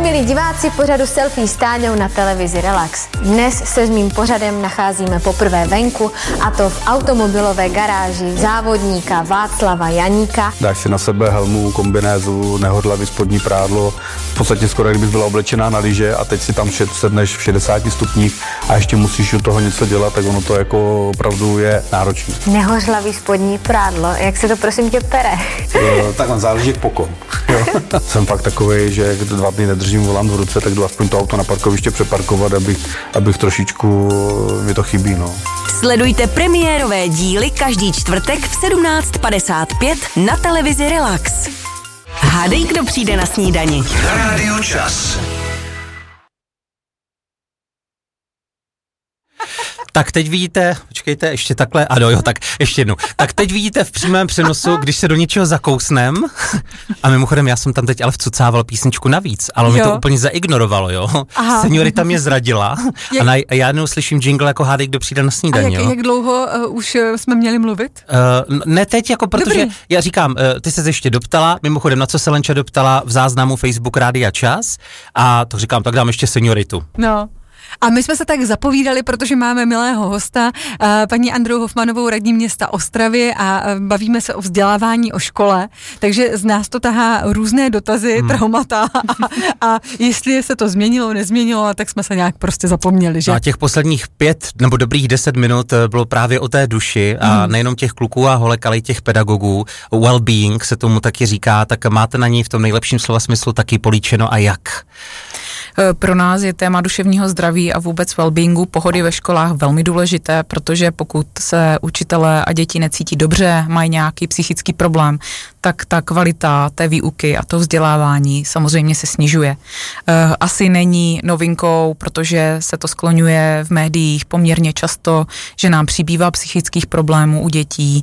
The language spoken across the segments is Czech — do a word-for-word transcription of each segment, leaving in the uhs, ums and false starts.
milí diváci pořadu Selfie s Táňou na televizi Relax. Dnes se s mým pořadem nacházíme poprvé venku, a to v automobilové garáži závodníka Václava Janíka. Dáš si na sebe helmu, kombinézu, nehodlavý spodní prádlo, v podstatě skoro kdybys byla oblečená na lyže a teď si tam sedneš v šedesáti stupních a ještě musíš u toho něco dělat, tak ono to jako opravdu je náročné. Nehořlavý spodní prádlo, jak se to prosím tě pere? E, tak on záleží jak pokon. Jsem fakt takovej, že jak dva dny nedržím volant v ruce, tak jdu aspoň to auto na parkoviště přeparkovat, abych, abych trošičku, mi to chybí, no. Sledujte premiérové díly každý čtvrtek v sedmnáct padesát pět na televizi Relax. Hádej, kdo přijde na snídani. Rádio Čas. Tak teď vidíte, počkejte, ještě takhle, ano jo, tak ještě jednou. Tak teď vidíte v přímém přenosu, když se do něčeho zakousnem, a mimochodem já jsem tam teď ale vcucával písničku navíc, ale mi to úplně zaignorovalo, jo. Aha. Seniorita mě zradila jak... a, na, a já jednou slyším jingle jako hádej, kdo přijde na snídaní, jak, jo. jak dlouho uh, už jsme měli mluvit? Uh, ne teď, jako protože Dobrý. Já říkám, uh, ty se ještě doptala, mimochodem na co se Lenča doptala v záznamu Facebook Rádia Čas, a to říkám, tak dám ještě senioritu. No. A my jsme se tak zapovídali, protože máme milého hosta, paní Andreu Hofmanovou, radní města Ostravy, a bavíme se o vzdělávání, o škole, takže z nás to tahá různé dotazy, hmm. traumata a, a jestli se to změnilo, nezměnilo, tak jsme se nějak prostě zapomněli, že? No a těch posledních pět nebo dobrých deset minut bylo právě o té duši a hmm. nejenom těch kluků a holek, ale i těch pedagogů. Well-being se tomu taky říká, tak máte na ní v tom nejlepším slova smyslu taky políčeno a jak? Pro nás je téma duševního zdraví a vůbec wellbeingu, pohody ve školách velmi důležité, protože pokud se učitelé a děti necítí dobře, mají nějaký psychický problém, tak ta kvalita té výuky a to vzdělávání samozřejmě se snižuje. Asi není novinkou, protože se to skloňuje v médiích poměrně často, že nám přibývá psychických problémů u dětí.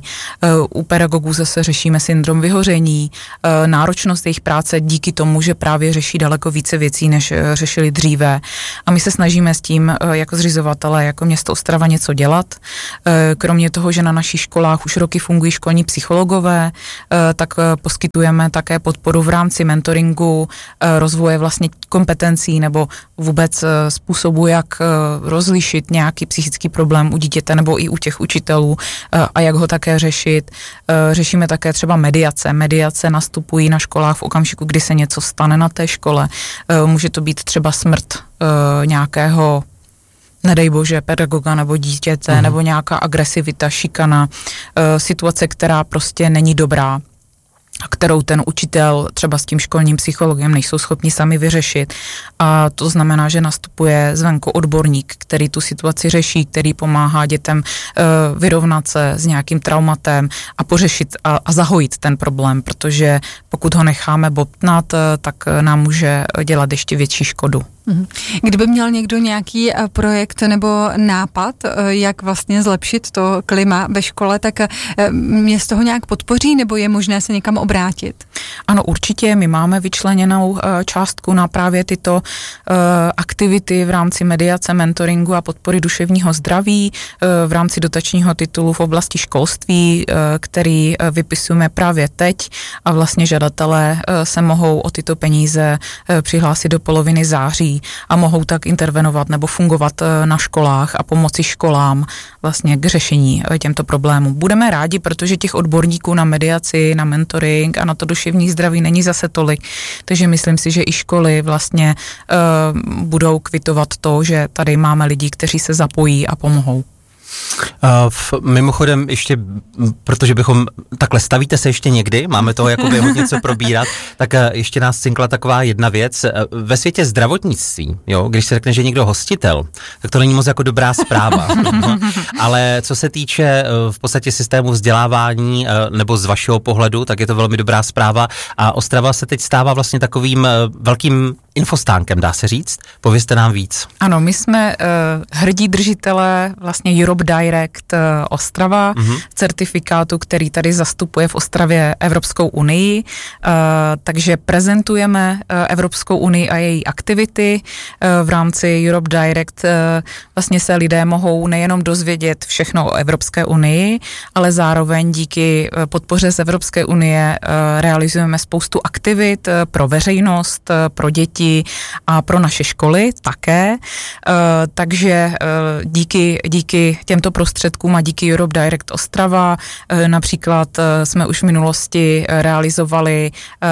U pedagogů zase řešíme syndrom vyhoření, náročnost jejich práce díky tomu, že právě řeší daleko více věcí, než řešili dříve. A my se snažíme s tím jako zřizovatelé, jako město Ostrava něco dělat. Kromě toho, že na našich školách už roky fungují školní psychologové, tak poskytujeme také podporu v rámci mentoringu, rozvoje vlastně kompetencí nebo vůbec způsobu, jak rozlišit nějaký psychický problém u dítěte nebo i u těch učitelů a jak ho také řešit. Řešíme také třeba mediace. Mediace nastupují na školách v okamžiku, kdy se něco stane na té škole. Může to být třeba smrt nějakého, nedej bože, pedagoga nebo dítěte, mm. nebo nějaká agresivita, šikana, situace, která prostě není dobrá, kterou ten učitel třeba s tím školním psychologem nejsou schopni sami vyřešit. A to znamená, že nastupuje zvenku odborník, který tu situaci řeší, který pomáhá dětem uh, vyrovnat se s nějakým traumatem a pořešit a, a zahojit ten problém, protože pokud ho necháme bobtnat, uh, tak nám může dělat ještě větší škodu. Kdyby měl někdo nějaký projekt nebo nápad, jak vlastně zlepšit to klima ve škole, tak mě z toho nějak podpoří, nebo je možné se někam obrátit? Ano, určitě. My máme vyčleněnou částku na právě tyto aktivity v rámci mediace, mentoringu a podpory duševního zdraví v rámci dotačního titulu v oblasti školství, který vypisujeme právě teď, a vlastně žadatelé se mohou o tyto peníze přihlásit do poloviny září a mohou tak intervenovat nebo fungovat na školách a pomoci školám vlastně k řešení těmto problémů. Budeme rádi, protože těch odborníků na mediaci, na mentoring a na to duševní zdraví není zase tolik, takže myslím si, že i školy vlastně uh, budou kvitovat to, že tady máme lidi, kteří se zapojí a pomohou. Uh, mimochodem ještě, protože bychom, takhle stavíte se ještě někdy, máme toho jakoby hodně co probírat, tak uh, ještě nás cinkla taková jedna věc. Uh, ve světě zdravotnictví, jo, když se řekne, že někdo hostitel, tak to není moc jako dobrá zpráva. No, ale co se týče uh, v podstatě systému vzdělávání uh, nebo z vašeho pohledu, tak je to velmi dobrá zpráva a Ostrava se teď stává vlastně takovým uh, velkým infostánkem, dá se říct. Povězte nám víc. Ano, my jsme uh, hrdí držitelé vlastně Europe Direct uh, Ostrava, mm-hmm. certifikátu, který tady zastupuje v Ostravě Evropskou unii, uh, takže prezentujeme uh, Evropskou unii a její aktivity. Uh, v rámci Europe Direct uh, vlastně se lidé mohou nejenom dozvědět všechno o Evropské unii, ale zároveň díky uh, podpoře z Evropské unie uh, realizujeme spoustu aktivit uh, pro veřejnost, uh, pro děti, děti a pro naše školy také. Takže díky, díky těmto prostředkům a díky Europe Direct Ostrava například jsme už v minulosti realizovali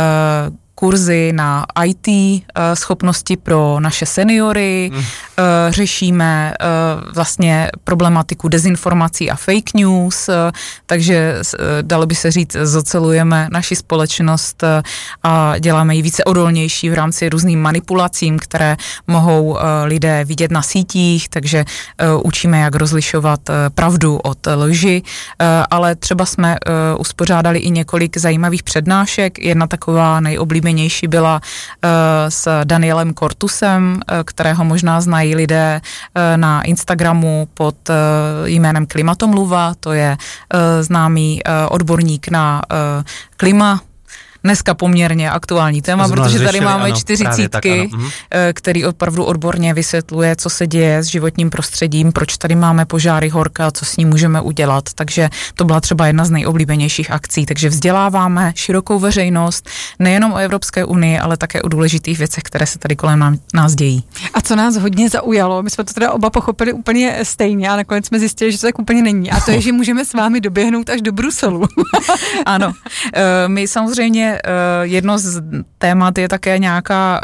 kurzy na í té schopnosti pro naše seniory, mm. řešíme vlastně problematiku dezinformací a fake news, takže dalo by se říct, zocelujeme naši společnost a děláme ji více odolnější v rámci různým manipulacím, které mohou lidé vidět na sítích, takže učíme, jak rozlišovat pravdu od lži, ale třeba jsme uspořádali i několik zajímavých přednášek, jedna taková nejoblíbenější byla uh, s Danielem Kortusem, uh, kterého možná znají lidé uh, na Instagramu pod uh, jménem Klimatomluva, to je uh, známý uh, odborník na uh, klima. Dneska poměrně aktuální téma, protože řešili, tady máme ano, čtyřicítky, tak, který opravdu odborně vysvětluje, co se děje s životním prostředím, proč tady máme požáry, horka, co s ním můžeme udělat. Takže to byla třeba jedna z nejoblíbenějších akcí. Takže vzděláváme širokou veřejnost, nejenom o Evropské unii, ale také o důležitých věcech, které se tady kolem nám, nás dějí. A co nás hodně zaujalo, my jsme to teda oba pochopili úplně stejně a nakonec jsme zjistili, že to tak úplně není. A to je, že můžeme s vámi doběhnout až do Bruselu. Ano, my samozřejmě jedno z témat je také nějaká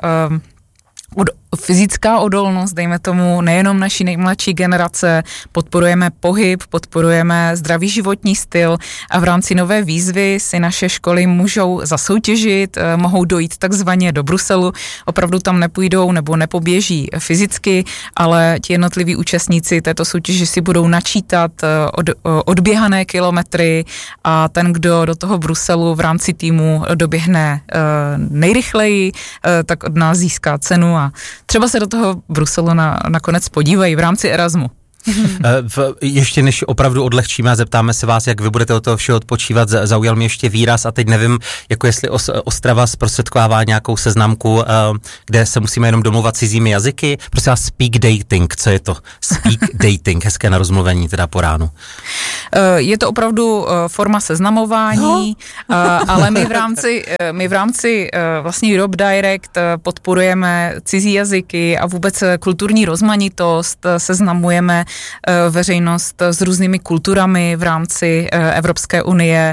od, fyzická odolnost, dejme tomu, nejenom naší nejmladší generace, podporujeme pohyb, podporujeme zdravý životní styl a v rámci nové výzvy si naše školy můžou zasoutěžit, mohou dojít takzvaně do Bruselu, opravdu tam nepůjdou nebo nepoběží fyzicky, ale ti jednotliví účastníci této soutěže si budou načítat od, odběhané kilometry a ten, kdo do toho Bruselu v rámci týmu doběhne nejrychleji, tak od nás získá cenu a třeba se do toho Bruselu na, nakonec podívají v rámci Erasmu. V, ještě než opravdu odlehčíme a zeptáme se vás, jak vy budete od toho všeho odpočívat, zaujal mě ještě výraz a teď nevím, jako jestli Os, Ostrava zprostředkovává nějakou seznamku, kde se musíme jenom domluvat cizími jazyky. Prosím vás, speak dating, co je to? Speak dating, hezké na rozmluvení teda po ránu. Je to opravdu forma seznamování, no. ale my v rámci, my v rámci vlastně Europe Direct podporujeme cizí jazyky a vůbec kulturní rozmanitost, seznamujeme veřejnost s různými kulturami v rámci Evropské unie,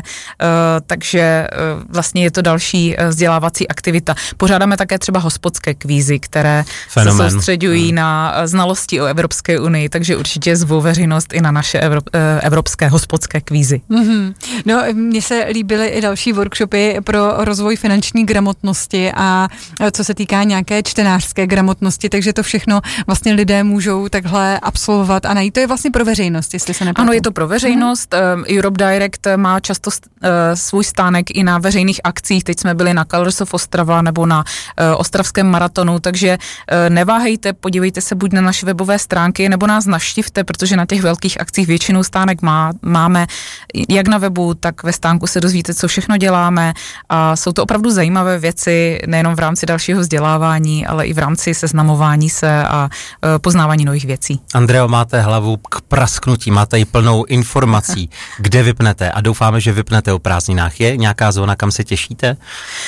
takže vlastně je to další vzdělávací aktivita. Pořádáme také třeba hospodské kvízy, které Fenomen. se soustředují hmm. na znalosti o Evropské unii, takže určitě zvu veřejnost i na naše evrop, evropské hospodské kvízy. Mm-hmm. No, mně se líbily i další workshopy pro rozvoj finanční gramotnosti a co se týká nějaké čtenářské gramotnosti, takže to všechno vlastně lidé můžou takhle absolvovat a najít. To je vlastně pro veřejnost, jestli se nepletu. Ano, je to pro veřejnost. Mm-hmm. Europe Direct má často uh, svůj stánek i na veřejných akcích. Teď jsme byli na Colors of Ostrava nebo na uh, Ostravském maratonu, takže uh, neváhejte, podívejte se buď na naše webové stránky, nebo nás navštivte, protože na těch velkých akcích většinou stánek má, máme jak na webu, tak ve stánku se dozvíte, co všechno děláme a jsou to opravdu zajímavé věci, nejenom v rámci dalšího vzdělávání, ale i v rámci seznamování se a uh, poznávání nových věcí. Andreo, máte hlavu k prasknutí, máte ji plnou informací, kde vypnete a doufáme, že vypnete o prázdninách. Je nějaká zóna, kam se těšíte?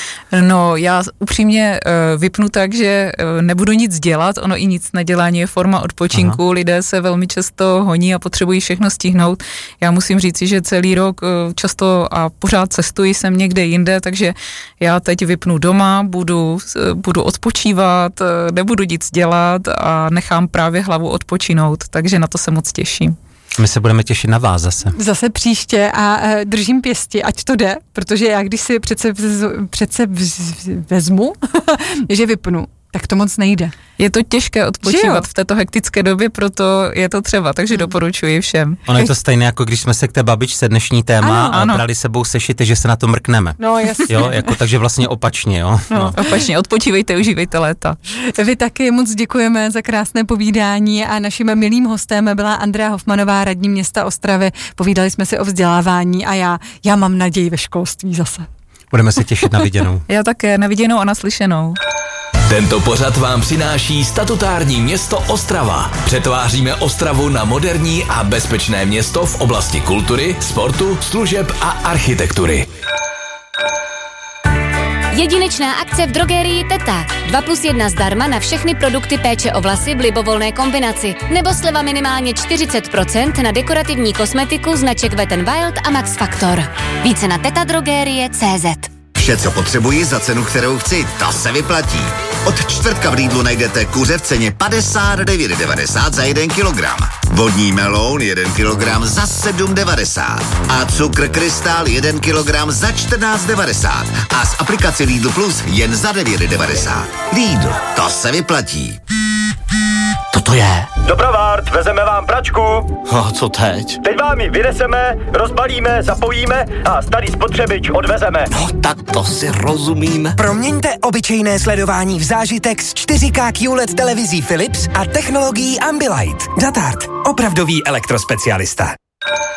No, já upřímně uh, vypnu tak, že uh, nebudu nic dělat, ono i nic nedělání je forma odpočinku, Aha. lidé se velmi často honí a potřebují všechno stihnout. Já musím říci, že celý rok uh, často a pořád cestuji jsem někde jinde, takže já teď vypnu doma, budu, uh, budu odpočívat, uh, nebudu nic dělat a nechám právě hlavu odpočinout, takže na to se moc těším. My se budeme těšit na vás zase. Zase příště a e, držím pěsti, ať to jde, protože já když si přece, vz, přece vz, vezmu, že vypnu, tak to moc nejde. Je to těžké odpočívat v této hektické době, proto je to třeba, takže hmm. doporučuji všem. Ono je to stejné, jako když jsme se k té babičce dnešní téma ano, a ano. brali sebou sešity, že se na to mrkneme. No jasně. Jo, jako, takže vlastně opačně, jo. No, no. Opačně, odpočívejte, užívejte léta. Vy taky moc děkujeme za krásné povídání a naším milým hostem byla Andrea Hofmanová, radní města Ostravy. Povídali jsme si o vzdělávání a já, já mám naději ve školství zase. Budeme se těšit na viděnou. Já také, na viděnou a naslyšenou. Tento pořad vám přináší statutární město Ostrava. Přetváříme Ostravu na moderní a bezpečné město v oblasti kultury, sportu, služeb a architektury. Jedinečná akce v drogerii Teta. dva plus jedna zdarma na všechny produkty péče o vlasy v libovolné kombinaci. Nebo sleva minimálně čtyřicet procent na dekorativní kosmetiku značek Wet n Wild a Max Factor. Více na tetadrogerie tečka cé zet. Vše, co potřebuji za cenu, kterou chci, to se vyplatí. Od čtvrtka v Lidlu najdete kuře v ceně padesát devět devadesát za jeden kilogram. Vodní meloun jeden kilogram za sedm devadesát. A cukr krystal jeden kilogram za čtrnáct devadesát. A z aplikace Lidl Plus jen za devět devadesát. Lidl, to se vyplatí. Co to je? Dobrovart, vezeme vám pračku. A co teď? Teď vám ji vyneseme, rozbalíme, zapojíme a starý spotřebič odvezeme. No tak to si rozumím. Proměňte obyčejné sledování v zážitek s čtyři ká Q L E D televizí Philips a technologií Ambilight. Datart, opravdový elektrospecialista.